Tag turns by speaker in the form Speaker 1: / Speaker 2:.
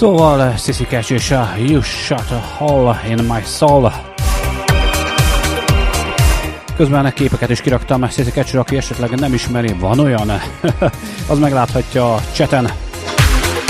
Speaker 1: Szóval Sissy Catch és a You Shot a Hole in My Soul. Közben képeket is kiraktam Sissy Catchről, aki esetleg nem ismeri, van olyan, az megláthatja a chaten.